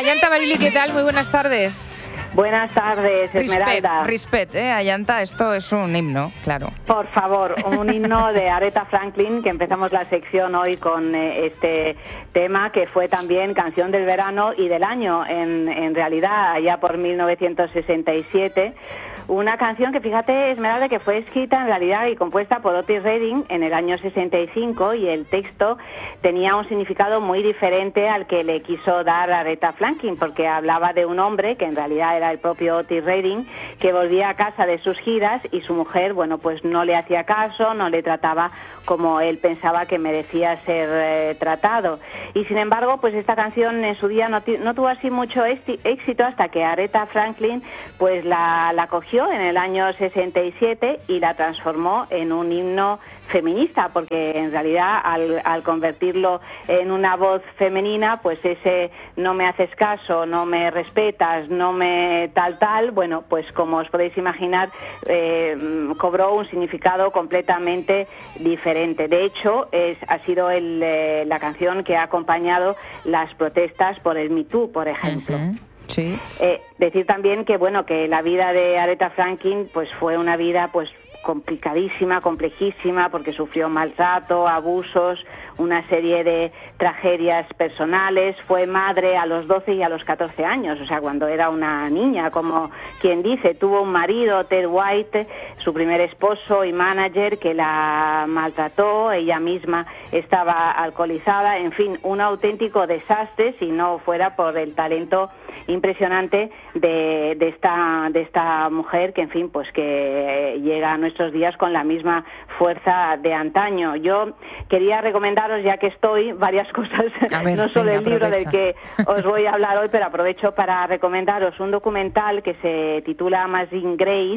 Ayanta Barili, ¿qué tal? Muy buenas tardes. Buenas tardes, Esmeralda. Respect, Ayanta, esto es un himno, claro. Por favor, un himno de Aretha Franklin, que empezamos la sección hoy con este tema, que fue también canción del verano y del año, en realidad, allá por 1967. Una canción que, fíjate, Esmeralda, que fue escrita en realidad y compuesta por Otis Redding en el año 65, y el texto tenía un significado muy diferente al que le quiso dar Aretha Franklin, porque hablaba de un hombre, que en realidad era el propio Otis Redding, que volvía a casa de sus giras y su mujer, bueno, pues no le hacía caso, no le trataba como él pensaba que merecía ser tratado. Y sin embargo, pues esta canción en su día no tuvo así mucho éxito hasta que Aretha Franklin pues la cogió en el año 67 y la transformó en un himno feminista, porque en realidad al convertirlo en una voz femenina, pues ese no me haces caso, no me respetas, no me tal, bueno, pues como os podéis imaginar, cobró un significado completamente diferente. De hecho, ha sido la canción que ha acompañado las protestas por el Me Too, por ejemplo. Uh-huh. Sí. Decir también que bueno, que la vida de Aretha Franklin pues fue una vida pues complicadísima, complejísima, porque sufrió maltrato, abusos, una serie de tragedias personales. Fue madre a los 12 y a los 14 años, o sea, cuando era una niña, como quien dice. Tuvo un marido, Ted White, su primer esposo y manager, que la maltrató. Ella misma estaba alcoholizada. En fin, un auténtico desastre si no fuera por el talento impresionante de esta mujer, que en fin, pues que llega a nuestros días con la misma fuerza de antaño. Yo quería recomendaros, ya que estoy, varias cosas, no solo el libro del que os voy a hablar hoy, pero aprovecho para recomendaros un documental que se titula Amazing Grace,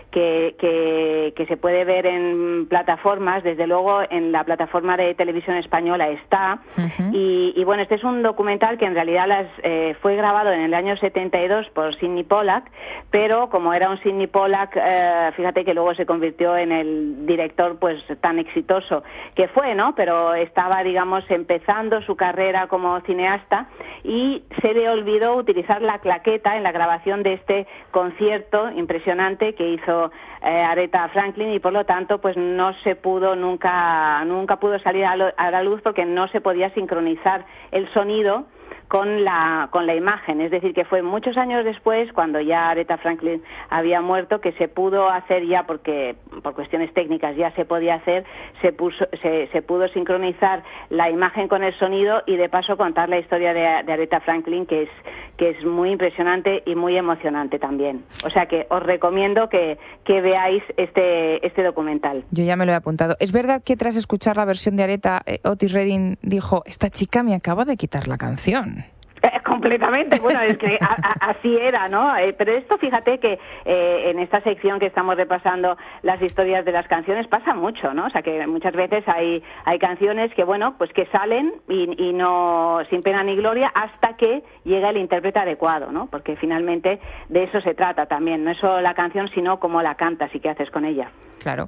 que se puede ver en plataformas. Desde luego en la plataforma de televisión española está. Uh-huh. Y bueno, este es un documental que en realidad fue grabado en el año 72 por Sidney Pollack, pero como era un Sidney Pollack, fíjate que luego se convirtió en el director pues tan exitoso que fue, ¿no? Pero estaba, digamos, empezando su carrera como cineasta, y se le olvidó utilizar la claqueta en la grabación de este concierto impresionante que hizo Aretha Franklin, y por lo tanto pues no se pudo nunca pudo salir a la luz, porque no se podía sincronizar el sonido con la imagen. Es decir, que fue muchos años después, cuando ya Aretha Franklin había muerto, que se pudo hacer ya, porque por cuestiones técnicas ya se podía hacer, se pudo sincronizar la imagen con el sonido, y de paso contar la historia de Aretha Franklin, que es muy impresionante y muy emocionante también. O sea que os recomiendo que veáis este documental. Yo ya me lo he apuntado. ¿Es verdad que tras escuchar la versión de Aretha, Otis Redding dijo: esta chica me acaba de quitar la canción? Completamente, bueno, es que así era, ¿no? Pero esto, fíjate que en esta sección que estamos repasando las historias de las canciones pasa mucho, ¿no? O sea, que muchas veces hay canciones que, bueno, pues que salen y no, sin pena ni gloria, hasta que llega el intérprete adecuado, ¿no? Porque finalmente de eso se trata también, no es solo la canción, sino cómo la cantas y qué haces con ella. Claro.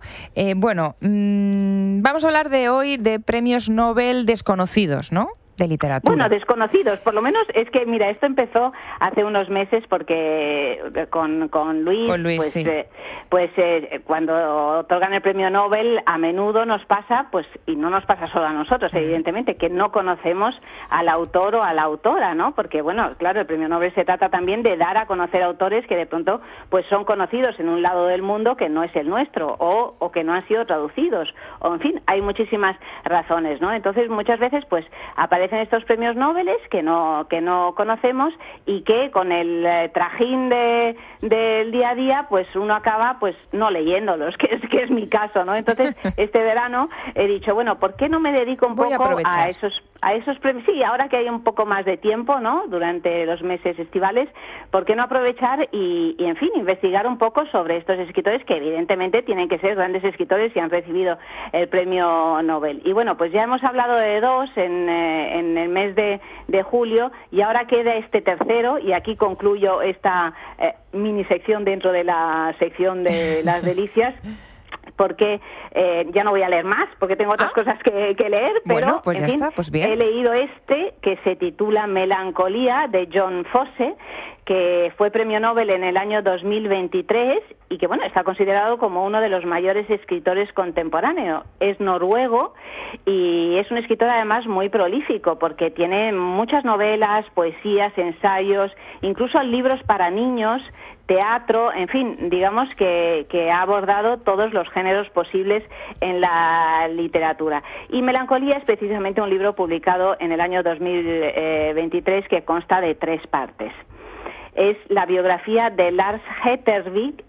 Vamos a hablar hoy de premios Nobel desconocidos, ¿no? De literatura. Bueno, desconocidos, por lo menos. Es que, mira, esto empezó hace unos meses, porque con Luis, pues, sí. Cuando otorgan el premio Nobel, a menudo nos pasa, pues, y no nos pasa solo a nosotros, evidentemente, que no conocemos al autor o a la autora, ¿no? Porque, bueno, claro, el premio Nobel se trata también de dar a conocer autores que de pronto pues son conocidos en un lado del mundo que no es el nuestro, o que no han sido traducidos, o en fin, hay muchísimas razones, ¿no? Entonces, muchas veces, pues, aparecen estos premios Nobel que no conocemos, y que con el trajín del día a día, pues uno acaba pues no leyéndolos, que es mi caso, ¿no? Entonces, este verano he dicho, bueno, ¿por qué no me dedico un poco a esos premios? Sí, ahora que hay un poco más de tiempo, ¿no? Durante los meses estivales, ¿por qué no aprovechar y en fin, investigar un poco sobre estos escritores, que evidentemente tienen que ser grandes escritores y han recibido el premio Nobel? Y bueno, pues ya hemos hablado de dos en el mes de julio, y ahora queda este tercero, y aquí concluyo esta mini sección dentro de la sección de las delicias, porque ya no voy a leer más, porque tengo otras cosas que leer, pero bueno, pues en ya fin, está, pues bien. he leído que se titula Melancolía, de John Fosse, que fue premio Nobel en el año 2023 y que, bueno, está considerado como uno de los mayores escritores contemporáneos. Es noruego y es un escritor además muy prolífico porque tiene muchas novelas, poesías, ensayos, incluso libros para niños, teatro, en fin, digamos que ha abordado todos los géneros posibles en la literatura. Y Melancolía es precisamente un libro publicado en el año 2023 que consta de 3 partes. Es la biografía de Lars Hertervig,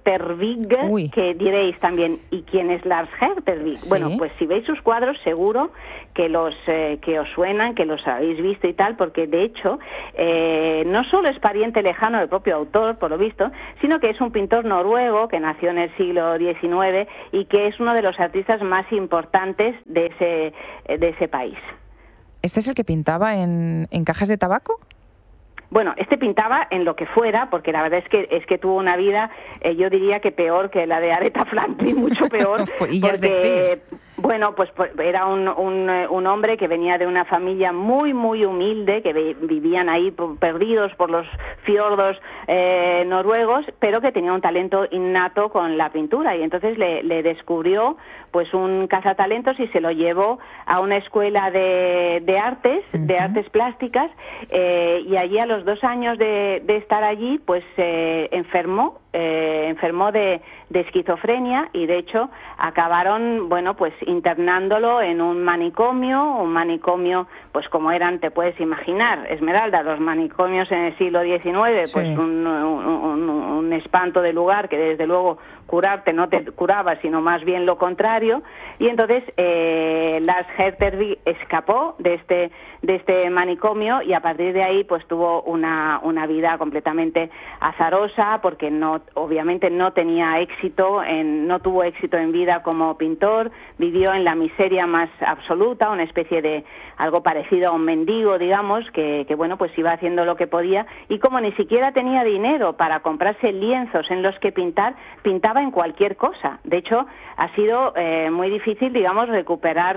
que diréis también, ¿y quién es Lars Hertervig? Sí. Bueno, pues si veis sus cuadros seguro que que os suenan, que los habéis visto y tal, porque de hecho no solo es pariente lejano del propio autor, por lo visto, sino que es un pintor noruego que nació en el siglo XIX y que es uno de los artistas más importantes de ese país. ¿Este es el que pintaba en cajas de tabaco? Bueno, este pintaba en lo que fuera, porque la verdad es que tuvo una vida, yo diría que peor que la de Aretha Franklin, mucho peor, y ya porque, bueno, pues era un hombre que venía de una familia muy, muy humilde, que vivían ahí perdidos por los fiordos noruegos, pero que tenía un talento innato con la pintura, y entonces le descubrió pues un cazatalentos y se lo llevó a una escuela de artes, de artes plásticas, y allí a los 2 años de estar allí, pues enfermó de esquizofrenia y de hecho acabaron, bueno, pues internándolo en un manicomio pues como eran, te puedes imaginar, Esmeralda, los manicomios en el siglo XIX, pues sí. un espanto de lugar que desde luego curarte no te curaba, sino más bien lo contrario, y entonces Lars Hertervig escapó de este manicomio y a partir de ahí pues tuvo una vida completamente azarosa porque obviamente no tenía éxito, no tuvo éxito en vida como pintor, vivió en la miseria más absoluta, una especie de algo parecido a un mendigo, digamos, que bueno, pues iba haciendo lo que podía y como ni siquiera tenía dinero para comprarse lienzos en los que pintaba en cualquier cosa. De hecho, ha sido muy difícil, digamos, recuperar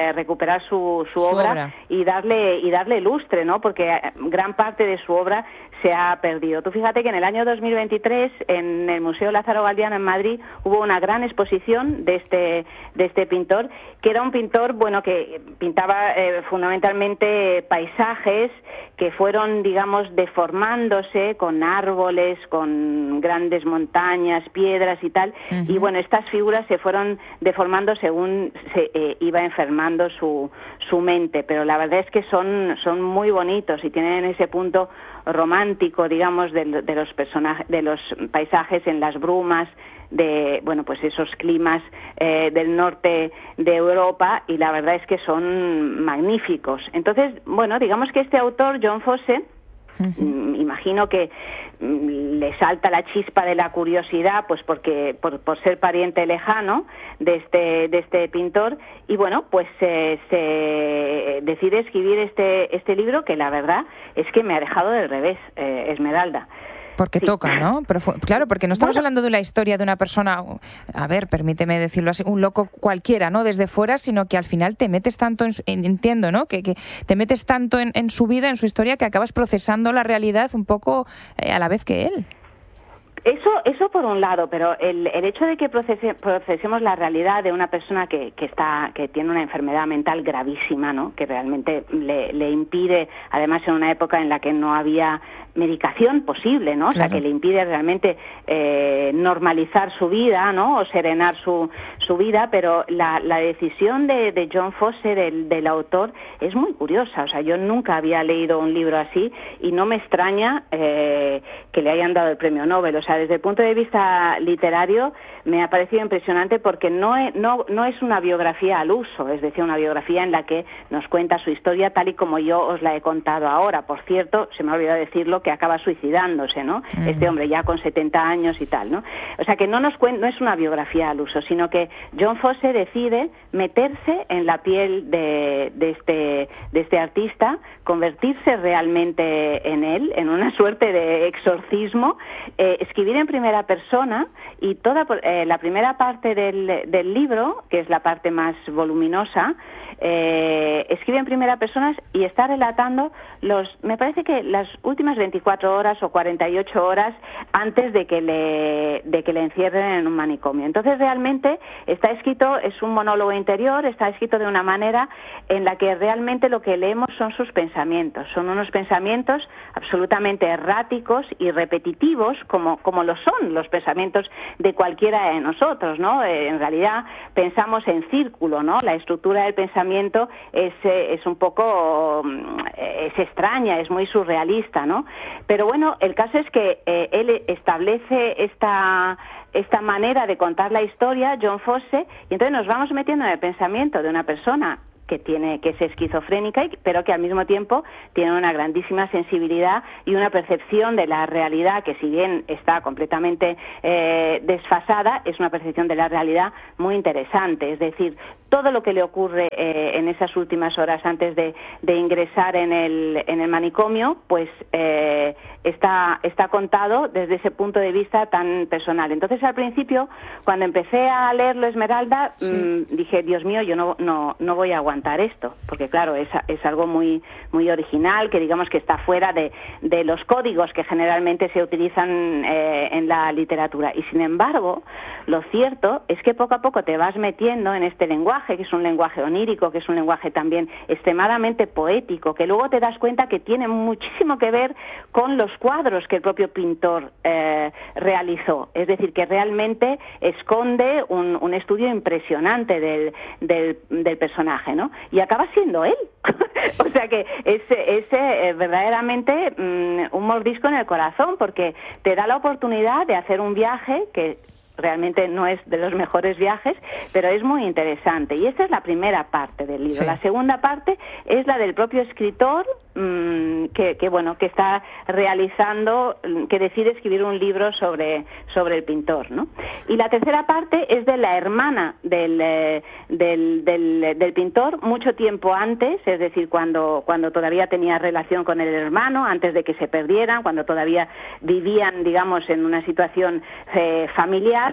su obra y darle lustre, ¿no? Porque gran parte de su obra se ha perdido. Tú fíjate que en el año 2023 en el Museo Lázaro Galdiano en Madrid hubo una gran exposición de este pintor, que era un pintor, bueno, que pintaba fundamentalmente paisajes que fueron, digamos, deformándose con árboles, con grandes montañas, piedras y tal, y bueno, estas figuras se fueron deformando según se iba enfermando su mente, pero la verdad es que son muy bonitos y tienen ese punto romántico, digamos, de los personajes, de los paisajes en las brumas, de, bueno, pues esos climas del norte de Europa, y la verdad es que son magníficos. Entonces, bueno, digamos que este autor, John Fosse, imagino que le salta la chispa de la curiosidad, pues porque por ser pariente lejano de este pintor, y bueno, pues se decide escribir este libro que la verdad es que me ha dejado del revés, Esmeralda. Porque sí. Toca, ¿no? Pero claro, porque no estamos hablando de la historia de una persona, a ver, permíteme decirlo así, un loco cualquiera, ¿no? Desde fuera, sino que al final te metes tanto, entiendo, ¿no? Que te metes tanto en su vida, en su historia, que acabas procesando la realidad un poco a la vez que él. Eso por un lado, pero el hecho de que procesemos la realidad de una persona que tiene una enfermedad mental gravísima, ¿no? Que realmente le impide, además en una época en la que no había medicación posible, ¿no? Claro. O sea, que le impide realmente normalizar su vida, ¿no? O serenar su vida, pero la decisión de John Fosse, del autor, es muy curiosa. O sea, yo nunca había leído un libro así y no me extraña que le hayan dado el premio Nobel. O sea, desde el punto de vista literario me ha parecido impresionante porque no es una biografía al uso, es decir, una biografía en la que nos cuenta su historia tal y como yo os la he contado ahora. Por cierto, se me ha olvidado decirlo, que acaba suicidándose, ¿no? Este hombre ya con 70 años y tal, ¿no? O sea que no es una biografía al uso, sino que John Fosse decide meterse en la piel de este artista, convertirse realmente en él, en una suerte de exorcismo, escribir en primera persona, y toda la primera parte del libro, que es la parte más voluminosa, escribe en primera persona y está relatando me parece que las últimas 24 horas o 48 horas antes de que le encierren en un manicomio. Entonces realmente está escrito, es un monólogo interior, está escrito de una manera en la que realmente lo que leemos son sus pensamientos. Son unos pensamientos absolutamente erráticos y repetitivos, como lo son los pensamientos de cualquiera de nosotros, ¿no? En realidad pensamos en círculo, ¿no? La estructura del pensamiento es un poco es extraña, es muy surrealista, ¿no? Pero bueno, el caso es que él establece esta manera de contar la historia, John Fosse, y entonces nos vamos metiendo en el pensamiento de una persona que es esquizofrénica, pero que al mismo tiempo tiene una grandísima sensibilidad y una percepción de la realidad que, si bien está completamente desfasada, es una percepción de la realidad muy interesante. Es decir, todo lo que le ocurre en esas últimas horas antes de ingresar en el manicomio, pues está contado desde ese punto de vista tan personal. Entonces, al principio, cuando empecé a leerlo, Esmeralda, dije, Dios mío, yo no voy a aguantar esto, porque claro, es algo muy original, que digamos que está fuera de los códigos que generalmente se utilizan en la literatura. Y sin embargo, lo cierto es que poco a poco te vas metiendo en este lenguaje, que es un lenguaje onírico, que es un lenguaje también extremadamente poético, que luego te das cuenta que tiene muchísimo que ver con los cuadros que el propio pintor realizó. Es decir, que realmente esconde un estudio impresionante del personaje, ¿no? Y acaba siendo él. O sea que es verdaderamente un mordisco en el corazón, porque te da la oportunidad de hacer un viaje que realmente no es de los mejores viajes, pero es muy interesante. Y esta es la primera parte del libro. Sí. La segunda parte es la del propio escritor, que está realizando, que decide escribir un libro sobre el pintor, ¿no? Y la tercera parte es de la hermana del pintor, mucho tiempo antes, es decir, cuando todavía tenía relación con el hermano, antes de que se perdieran, cuando todavía vivían, digamos, en una situación familiar,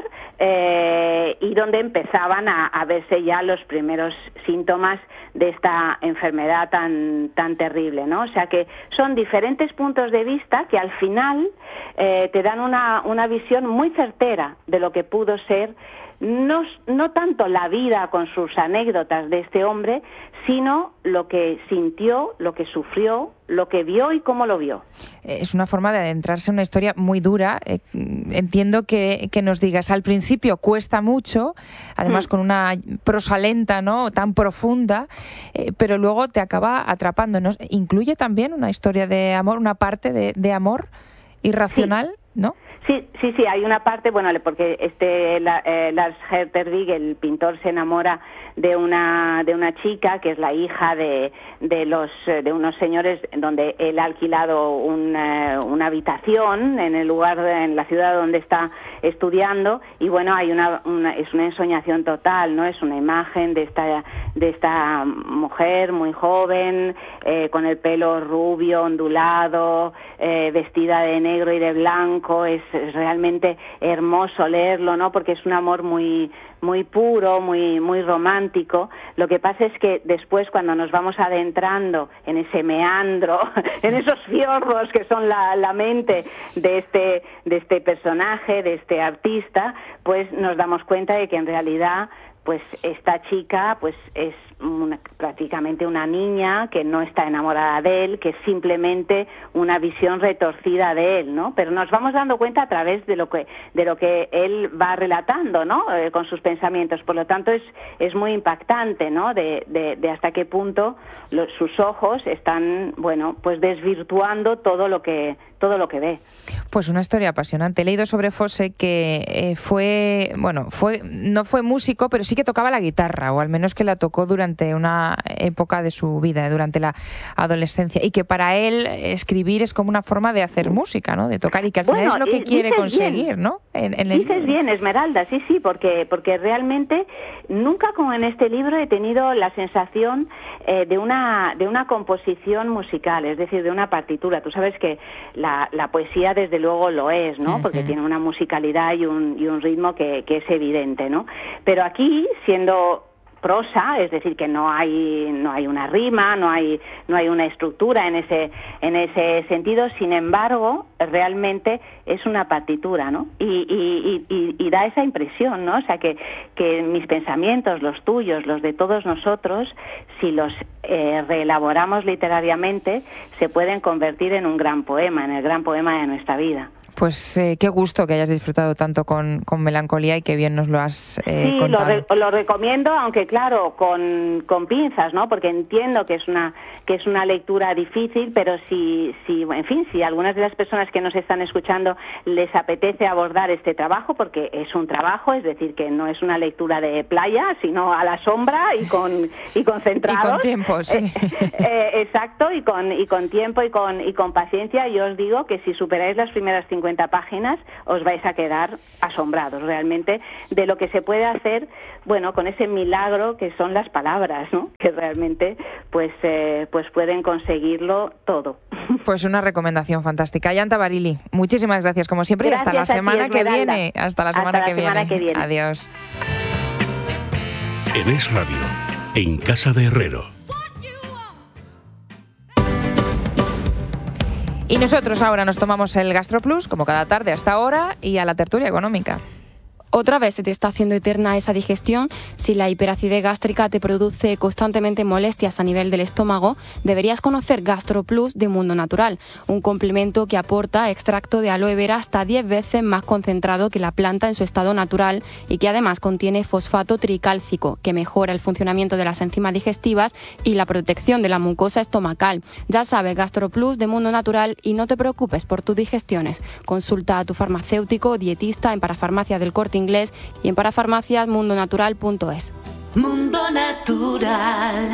y donde empezaban a verse ya los primeros síntomas de esta enfermedad tan terrible, ¿no? O sea que son diferentes puntos de vista que al final te dan una visión muy certera de lo que pudo ser no tanto la vida con sus anécdotas de este hombre, sino lo que sintió, lo que sufrió, lo que vio y cómo lo vio. Es una forma de adentrarse en una historia muy dura. Entiendo que nos digas, al principio cuesta mucho, además con una prosa lenta, ¿no?, tan profunda, pero luego te acaba atrapando, ¿no? Incluye también una historia de amor, una parte de amor irracional, ¿no? Sí, hay una parte, bueno, porque Lars Hertervig, el pintor, se enamora de una chica que es la hija de unos señores donde él ha alquilado una habitación en la ciudad donde está estudiando, y bueno, hay es una ensoñación total, ¿no? Es una imagen de esta mujer muy joven, con el pelo rubio, ondulado, vestida de negro y de blanco. Es realmente hermoso leerlo, ¿no? Porque es un amor muy puro, muy romántico. Lo que pasa es que después, cuando nos vamos adentrando en ese meandro, en esos fiordos que son la mente de este personaje, de este artista, pues nos damos cuenta de que en realidad, pues esta chica pues es prácticamente una niña que no está enamorada de él, que es simplemente una visión retorcida de él, ¿no? Pero nos vamos dando cuenta a través de lo que él va relatando, ¿no? Con sus pensamientos. Por lo tanto, es muy impactante, ¿no? De hasta qué punto sus ojos están, bueno, pues desvirtuando todo lo que ve. Pues una historia apasionante. He leído sobre Fosse que no fue músico, pero sí que tocaba la guitarra, o al menos que la tocó durante una época de su vida, durante la adolescencia, y que para él escribir es como una forma de hacer música, ¿no? De tocar, y que al final es lo que quiere conseguir, ¿no? Dices bien, Esmeralda, sí, porque realmente nunca, como en este libro, he tenido la sensación de una composición musical, es decir, de una partitura. Tú sabes que la poesía desde luego lo es, ¿no? Porque tiene una musicalidad y un ritmo que es evidente, ¿no? Pero aquí, siendo prosa, es decir, que no hay una rima, no hay una estructura en ese sentido. Sin embargo, realmente es una partitura, ¿no? Y da esa impresión, ¿no? O sea, que mis pensamientos, los tuyos, los de todos nosotros, si los reelaboramos literariamente, se pueden convertir en un gran poema, en el gran poema de nuestra vida. Pues qué gusto que hayas disfrutado tanto con Melancolía, y qué bien nos lo has contado. Sí, lo recomiendo, aunque claro, con pinzas, ¿no? Porque entiendo que es una lectura difícil, pero si algunas de las personas que nos están escuchando les apetece abordar este trabajo, porque es un trabajo, es decir, que no es una lectura de playa, sino a la sombra y concentrados. Y con tiempo, sí. Exacto, y con tiempo y con paciencia. Yo os digo que si superáis las primeras 50 páginas, os vais a quedar asombrados realmente de lo que se puede hacer, bueno, con ese milagro que son las palabras, ¿no? Que realmente pues pueden conseguirlo todo. Pues una recomendación fantástica. Yanta Barilli, muchísimas gracias como siempre, y hasta la semana que viene. Hasta la semana que viene. Adiós. En Es Radio, en Casa de Herrero. Y nosotros ahora nos tomamos el GastroPlus, como cada tarde hasta ahora, y a la tertulia económica. Otra vez se te está haciendo eterna esa digestión. Si la hiperacidez gástrica te produce constantemente molestias a nivel del estómago, deberías conocer GastroPlus de Mundo Natural, un complemento que aporta extracto de aloe vera hasta 10 veces más concentrado que la planta en su estado natural, y que además contiene fosfato tricálcico, que mejora el funcionamiento de las enzimas digestivas y la protección de la mucosa estomacal. Ya sabes, GastroPlus de Mundo Natural, y no te preocupes por tus digestiones. Consulta a tu farmacéutico o dietista en Parafarmacia del Corte Inglés y en parafarmaciasmundonatural.es. Mundo Natural.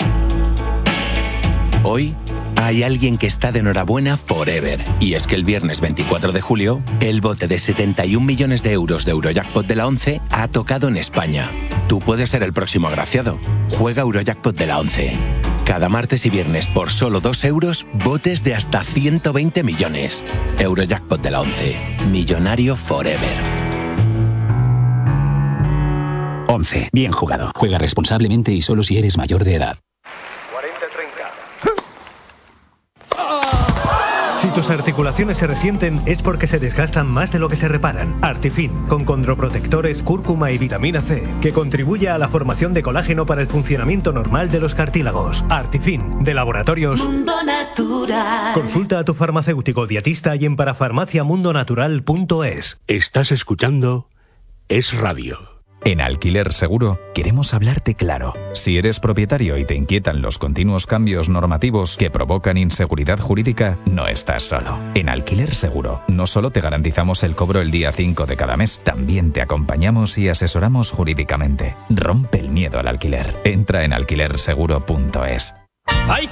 Hoy hay alguien que está de enhorabuena forever. Y es que el viernes 24 de julio, el bote de 71 millones de euros de Eurojackpot de la 11 ha tocado en España. Tú puedes ser el próximo agraciado. Juega Eurojackpot de la 11. Cada martes y viernes por solo 2 euros, botes de hasta 120 millones. Eurojackpot de la 11. Millonario forever. 11. Bien jugado. Juega responsablemente y solo si eres mayor de edad. 40-30. Si tus articulaciones se resienten, es porque se desgastan más de lo que se reparan. Artifin, con condroprotectores, cúrcuma y vitamina C, que contribuye a la formación de colágeno para el funcionamiento normal de los cartílagos. Artifin, de Laboratorios Mundo Natural. Consulta a tu farmacéutico dietista y en parafarmaciamundonatural.es. Estás escuchando Es Radio. En Alquiler Seguro queremos hablarte claro. Si eres propietario y te inquietan los continuos cambios normativos que provocan inseguridad jurídica, no estás solo. En Alquiler Seguro no solo te garantizamos el cobro el día 5 de cada mes, también te acompañamos y asesoramos jurídicamente. Rompe el miedo al alquiler. Entra en alquilerseguro.es.